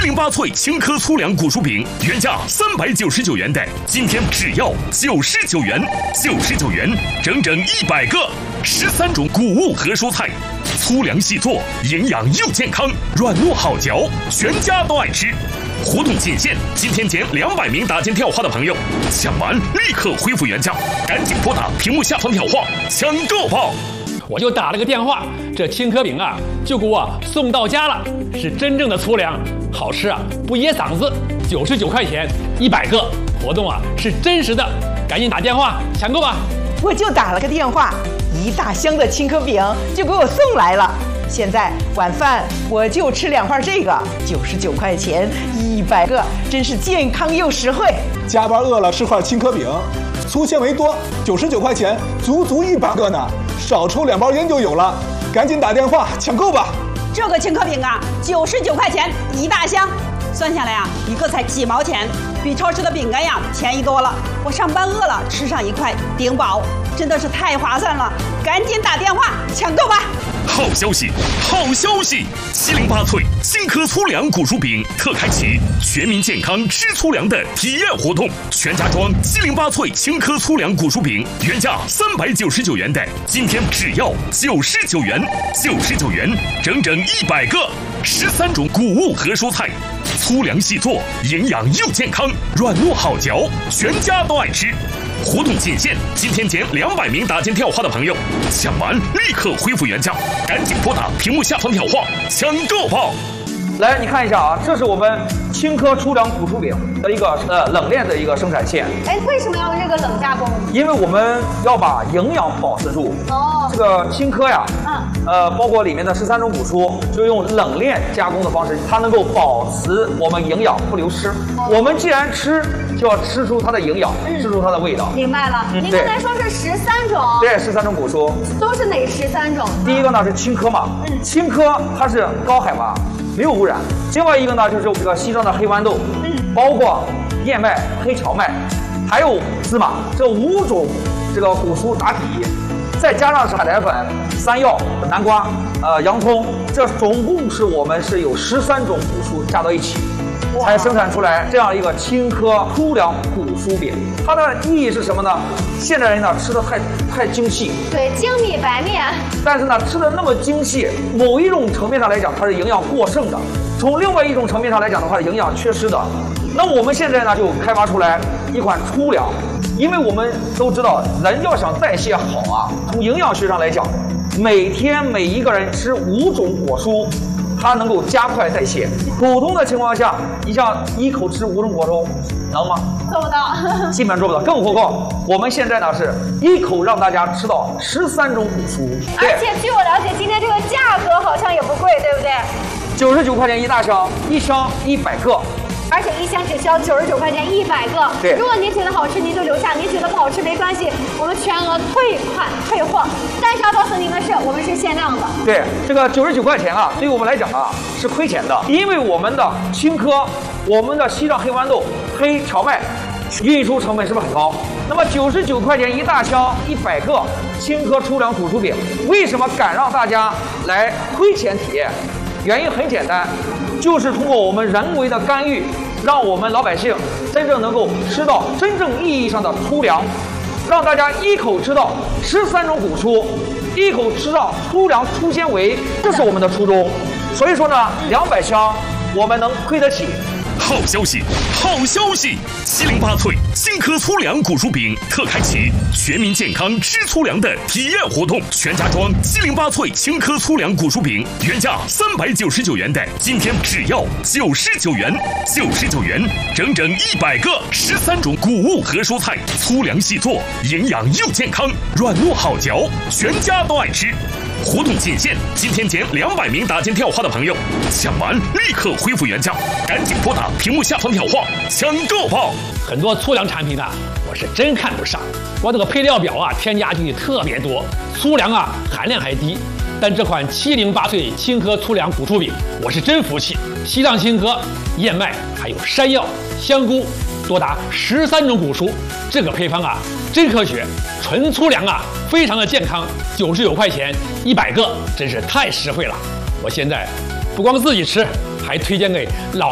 708脆青稞粗粮谷薯饼，原价399元的，今天只要99元，99元，整整100个，13种谷物和蔬菜，粗粮细做，营养又健康，软糯好嚼，全家都爱吃。活动仅限今天前200名打进电话的朋友，抢完立刻恢复原价，赶紧拨打屏幕下方电话抢购吧！ 我就打了个电话，这青稞饼啊就给我送到家了，是真正的粗粮，好吃啊，不噎嗓子，99块钱100个，活动啊是真实的，赶紧打电话抢购吧！ 我就打了个电话，1大箱的青稞饼就给我送来了。现在晚饭我就吃2块这个，99块钱100个，真是健康又实惠。 加班饿了吃块青稞饼，粗纤维多，99块钱足100个呢，少抽2包烟就有了，赶紧打电话抢购吧！ 这个青稞饼啊，99块钱1大箱，算下来啊，一个才几毛钱，比超市的饼干呀便宜多了。我上班饿了，吃上1块顶饱，真的是太划算了，赶紧打电话抢购吧！ 好消息，好消息！708脆青稞粗粮谷薯饼特开启全民健康吃粗粮的体验活动，全家装708脆青稞粗粮谷薯饼，原价399元的，今天只要99元，99元，整整100个，13种谷物和蔬菜，粗粮细做，营养又健康，软糯好嚼，全家都爱吃。活动仅限今天前200名打进电话的朋友，抢完立刻恢复原价，赶紧拨打屏幕下方电话抢购吧！ 来，你看一下啊，这是我们青稞粗粮谷薯饼的一个冷链的一个生产线。 哎，为什么要这个冷加工？ 因为我们要把营养保持住。哦，这个青稞呀，包括里面的13种谷蔬，就用冷链加工的方式，它能够保持我们营养不流失。我们既然吃，就要吃出它的营养，吃出它的味道。 明白了。您刚才说是13种。 对，13种谷蔬。 都是哪13种？ 第一个呢是青稞嘛，青稞它是高海拔，没有污染。另外一个呢就是这个西藏的黑豌豆，包括燕麦、黑荞麦，还有芝麻，这5种这个谷蔬打底，再加上海苔粉、山药、南瓜、洋葱，这总共是我们是有13种谷蔬加到一起，才生产出来这样一个青稞粗粮谷薯饼。它的意义是什么呢？现代人呢吃的太精细， 对，精米白面。 但是呢吃的那么精细，某一种层面上来讲，它是营养过剩的；从另外一种层面上来讲的话，营养缺失的。那我们现在呢就开发出来一款粗粮，因为我们都知道，人要想代谢好啊，从营养学上来讲，每天每一个人吃5种果蔬，它能够加快代谢。普通的情况下，你像一口吃5种果蔬，能吗？ 做不到， 基本上做不到。更何况我们现在呢是一口让大家吃到13种谷蔬， 而且据我了解，今天这个价格好像也不贵，对不对 ？99块钱1大箱，1箱100个。 而且1箱只需要99块钱100个。 对， 如果您觉得好吃，您就留下；您觉得不好吃没关系，我们全额退款退货。但是要告诉您的是，我们是限量的。 对，这个99块钱啊，对于我们来讲啊是亏钱的，因为我们的青稞、我们的西藏黑豌豆、黑荞麦，运输成本是不是很高？那么99块钱1大箱100个青稞粗粮谷薯饼，为什么敢让大家来亏钱体验？原因很简单，就是通过我们人为的干预，让我们老百姓真正能够吃到真正意义上的粗粮，让大家一口吃到13种谷蔬，一口吃到粗粮粗纤维，这是我们的初衷。所以说呢，200箱我们能亏得起。 好消息，好消息！708脆青稞粗粮谷薯饼特开启全民健康吃粗粮的体验活动，全家装708脆青稞粗粮谷薯饼，原价399元的，今天只要99元，99元，整整100个13种谷物和蔬菜，粗粮细做，营养又健康，软糯好嚼，全家都爱吃。活动仅限今天前200名打进电话的朋友，抢完立刻恢复原价，赶紧拨打屏幕下方电话抢购吧！ 很多粗粮产品啊，我是真看不上，光这个配料表啊，添加剂特别多，粗粮啊含量还低。但这款708脆青稞粗粮谷薯饼，我是真服气。西藏青稞、燕麦还有山药、香菇，多达13种谷蔬，这个配方啊真科学，纯粗粮啊，非常的健康。99块钱100个，真是太实惠了。我现在不光自己吃，还推荐给老